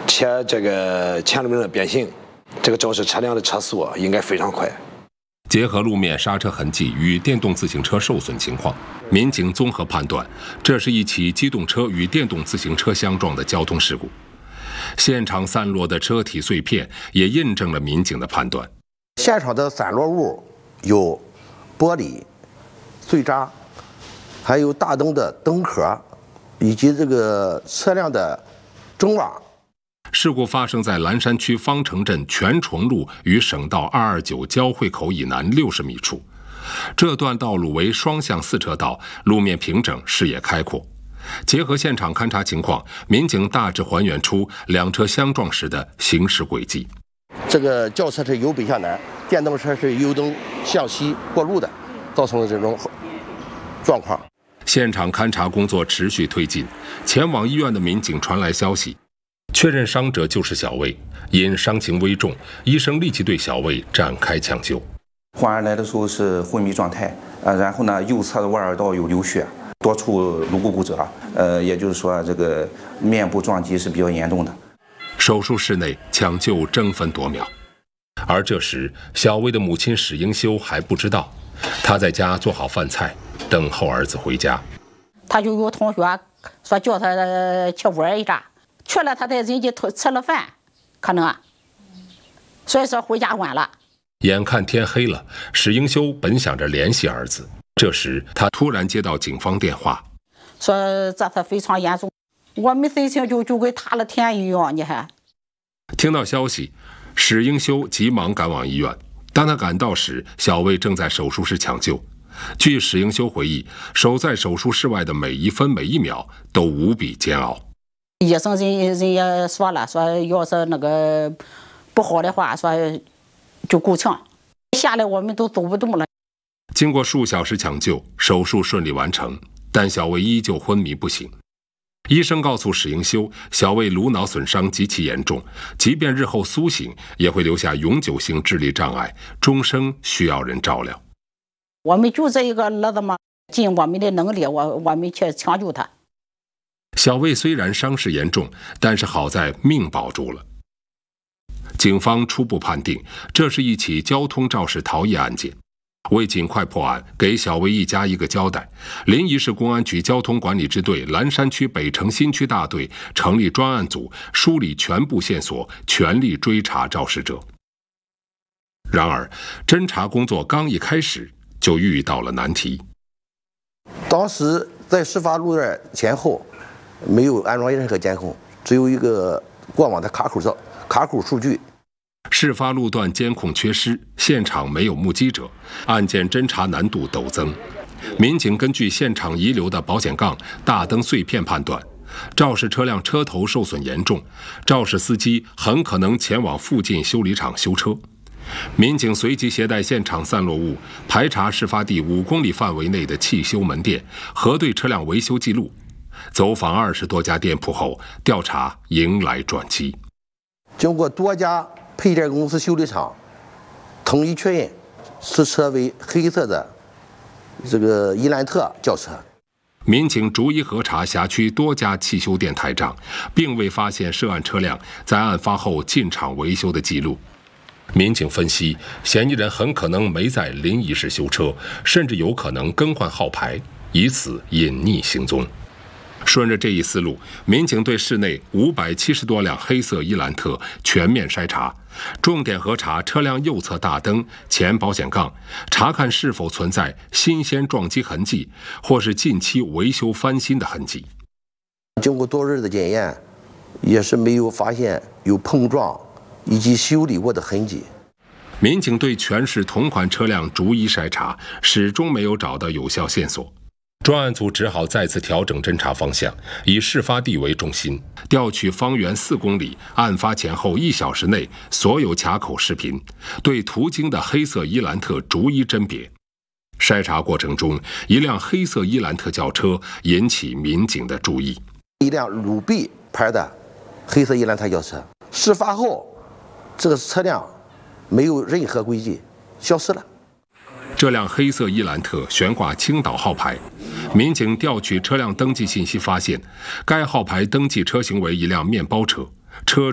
且这个前路面的变形，这个肇事车辆的车速应该非常快。 结合路面刹车痕迹与电动自行车受损情况，民警综合判断，这是一起机动车与电动自行车相撞的交通事故。现场散落的车体碎片也印证了民警的判断。 现场的散落物有玻璃、碎渣，还有大灯的灯壳，以及这个车辆的中瓦。 事故发生在蓝山区方城镇全崇路与省道229交汇口以南60米处。这段道路为双向4车道，路面平整，视野开阔。结合现场勘查情况，民警大致还原出两车相撞时的行驶轨迹。 这个轿车是由北向南，电动车是由东向西过路的，造成了这种状况。 现场勘查工作持续推进，前往医院的民警传来消息，确认伤者就是小魏，因伤情危重，医生立即对小魏展开抢救。 患儿来的时候是昏迷状态，然后呢，右侧的腕耳道有流血，多处颅骨骨折，也就是说这个面部撞击是比较严重的。 手术室内抢救争分夺秒，而这时小魏的母亲史英修还不知道，她在家做好饭菜，等候儿子回家。 他就有同学说叫他去玩一下，去了他在人家吃了饭，可能，所以说回家晚了。 眼看天黑了，史英修本想着联系儿子，这时他突然接到警方电话， 说这次非常严重，我们事情就跟塌了天一样，你看。 听到消息，史英修急忙赶往医院。当他赶到时，小魏正在手术室抢救。据史英修回忆，守在手术室外的每一分每一秒都无比煎熬。 医生人也说了，说要是那个不好的话，说就够呛，下来我们都走不动了。 经过数小时抢救，手术顺利完成，但小魏依旧昏迷不醒。医生告诉史英修，小魏颅脑损伤极其严重，即便日后苏醒，也会留下永久性智力障碍，终生需要人照料。 我们就这一个儿子嘛，尽我们的能力，我们去抢救他。 小魏虽然伤势严重，但是好在命保住了。警方初步判定，这是一起交通肇事逃逸案件。为尽快破案，给小魏一家一个交代，临沂市公安局交通管理支队蓝山区北城新区大队成立专案组，梳理全部线索，全力追查肇事者。然而，侦查工作刚一开始，就遇到了难题。 当时在事发路段前后没有安装任何监控，只有一个过往的卡口数据。 事发路段监控缺失，现场没有目击者，案件侦查难度陡增。民警根据现场遗留的保险杠、大灯碎片判断，肇事车辆车头受损严重，肇事司机很可能前往附近修理厂修车。民警随即携带现场散落物，排查事发地5公里范围内的汽修门店，核对车辆维修记录。走访20多家店铺后，调查迎来转机。 经过多家配件公司修理厂统一确认，此车为黑色的这个伊兰特轿车。 民警逐一核查辖区多家汽修店台账，并未发现涉案车辆在案发后进厂维修的记录。民警分析，嫌疑人很可能没在临沂市修车，甚至有可能更换号牌，以此隐匿行踪。顺着这一思路，民警对市内570多辆黑色伊兰特全面筛查，重点核查车辆右侧大灯、前保险杠，查看是否存在新鲜撞击痕迹，或是近期维修翻新的痕迹。 经过多日的检验，也是没有发现有碰撞以及修理过的痕迹。 民警对全市同款车辆逐一筛查，始终没有找到有效线索。专案组只好再次调整侦查方向，以事发地为中心，调取方圆4公里、案发前后1小时内所有卡口视频，对途经的黑色伊兰特逐一甄别。筛查过程中，一辆黑色伊兰特轿车引起民警的注意。 一辆鲁 B 牌的黑色伊兰特轿车，事发后这个车辆没有任何轨迹，消失了。 这辆黑色伊兰特悬挂青岛号牌，民警调取车辆登记信息发现，该号牌登记车型为一辆面包车，车